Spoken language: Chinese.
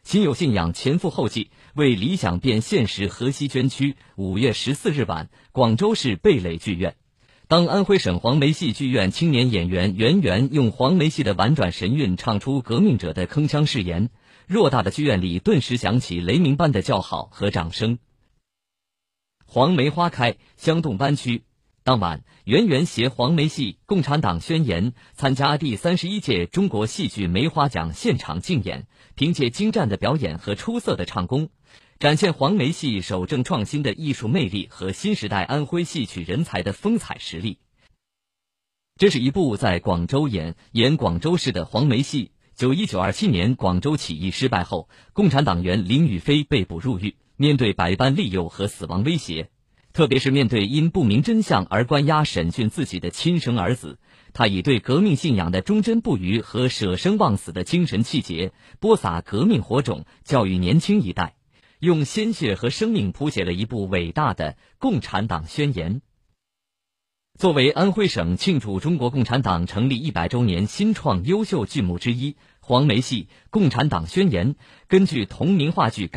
心有信仰，前赴后继，为理想变现实河西捐躯。5月14日晚，广州市蓓蕾剧院。当安徽省黄梅戏剧院青年演员袁媛用黄梅戏的婉转神韵唱出革命者的铿锵誓言，偌大的剧院里顿时响起雷鸣般的叫好和掌声。黄梅花开，香动湾区。当晚，袁媛携黄梅戏《共产党宣言》参加第31届中国戏剧梅花奖现场竞演，凭借精湛的表演和出色的唱功，展现黄梅戏守正创新的艺术魅力和新时代安徽戏曲人才的风采实力。这是一部在广州演广州市的黄梅戏。1927年广州起义失败后，共产党员林宇飞被捕入狱，面对百般利诱和死亡威胁，特别是面对因不明真相而关押审讯自己的亲生儿子，他以对革命信仰的忠贞不渝和舍生忘死的精神气节，播撒革命火种，教育年轻一代，用鲜血和生命谱写了一部伟大的《共产党宣言》。作为安徽省庆祝中国共产党成立100周年新创优秀剧目之一，黄梅戏《共产党宣言》根据同名话剧